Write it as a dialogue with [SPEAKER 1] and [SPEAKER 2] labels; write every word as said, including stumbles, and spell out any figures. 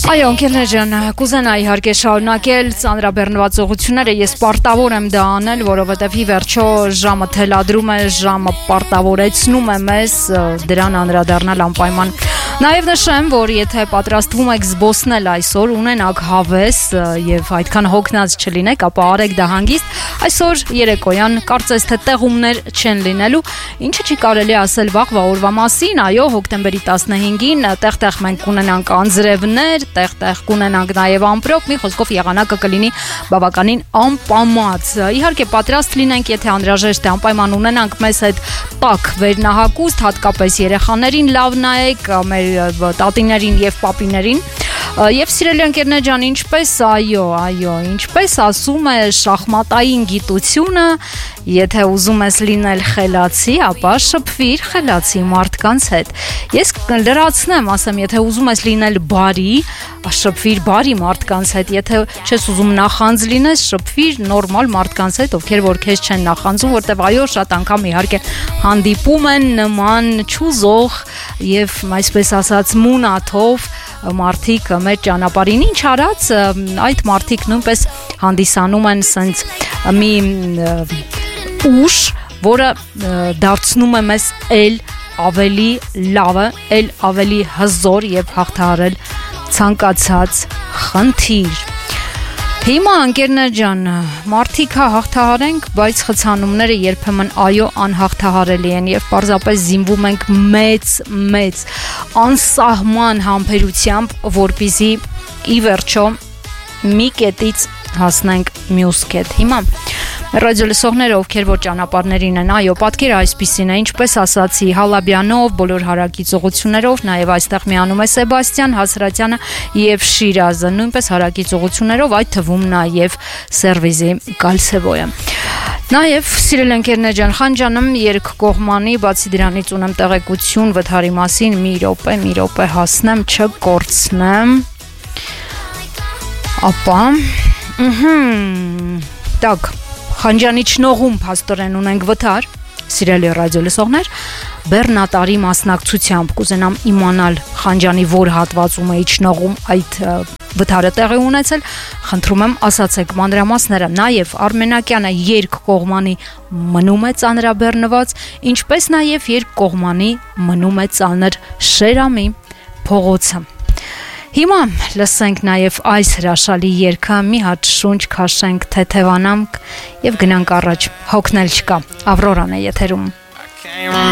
[SPEAKER 1] Այո, ընկերներ ջան, կուզենայի իհարկե շարունակել ծանրաբեռնված ուղղությունները, ես պարտավոր եմ դա անել, որովհետև ի վերջո ժամը թելադրում է, ժամը պարտավորեցնում է մեզ դրան անդրադառնալ անպայման։ Նաև նշեմ, որ եթե պատրաստվում եք զբոսնել այսօր, ունենաք հավես եւ այդքան հոգնած չլինեք, ապա արեք դա հանգիստ։ Այսօր երեկոյան կարծես թե տեղումներ չեն լինելու, ինչը չի կարելի ասել վաղվա օրվա մասին, այո, հոկտեմբերի տասնհինգին տեղ-տեղ մենք կունենանք անձրևներ, տեղ-տեղ կունենանք նաև ամպրոպ, մի խոսքով եղանակը կլինի բավականին անպամած։ Իհարկե պատրաստ լինենք, եթե անհրաժեշտ է, անպայման ունենանք մեզ հետ տաք վերնահակուստ, հատկապես երեխաներին լավ նայեք, մեր տատիներին եւ պապիներին։ Եվ սիրելի ընկերներ ջան, ինչպես, այո, այո, ինչպես ասում է շախմատային գիտությունը, եթե ուզում ես լինել խելացի, ապա շփվիր խելացի մարդկանց հետ։ Ես լրացնեմ, ասեմ, եթե ուզում ես լինել բարի, շփվիր բարի մարդկանց հետ, եթե չես ուզում նախանձ լինես, շփվիր նորմալ մարդկանց հետ, ովքեր որ քեզ չեն նախանձում, որտեղ այո, շատ անգամ իհարկե հանդիպում են նման չուզող եւ այսպես ասած մունաթով մարդիկ մեր ճանապարհին, ինչ արած, այդ մարդիկ նույնպես հանդիսանում են սենց մի ուժ, որը դարձնում է մեզ էլ ավելի լավը, էլ ավելի հզոր եւ հաղթահարել ցանկացած խնդիր։ Հիմա ընկերներ ջան, մարդիկ հա հաղթահարենք, բայց խցանումները երբեմն այո անհաղթահարելի են եւ պարզապես զինվում ենք մեծ մեծ անսահման համբերությամբ, որպեսզի ի վերջո մի կետից հասնենք մյուս կետ։ Հիմա ռադիոլսողները, ովքեր որ ճանապարհներին են, այո, պատկերը այսպիսին է, ինչպես ասացի, Հալաբյանով, բոլոր հարակից ուղություններով, նաև այստեղ միանում է Սեբաստիան, Հասրատյանը եւ Շիրազը, նույնպես հարակից ուղություններով, այդ թվում նաև Սերվիզի Կալսևոյը։ Նաև սիրել ընկերներ ջան, Խանջանում երկկողմանի, բացի դրանից ունեմ տեղեկություն վթարի մասին, մի րոպե, մի րոպե հասնեմ, չկորցնեմ։ Ապա, ըհը, так Խանջանի Չնողում փաստորեն ունենք վթար, սիրելի ռադիոլսողներ, բեռնատարի մասնակցությամբ կուզենամ իմանալ Խանջանի որ հատվածում է Չնողում այդ վթարը տեղի ունեցել, խնդրում եմ ասացեք մանրամասները, նաև Արմենակյանը երկկողմանի մնում է ծանրաբեռնված, ինչպես նաև երկկողմանի մնում է ծանր Շերամի փողոցը։ Հիմա լսենք նաև այս հրաշալի երգը, մի հատ շունչ քաշենք, թեթևանանք եւ գնանք առաջ, հոգնել չկա, Ավրորան է եթերում։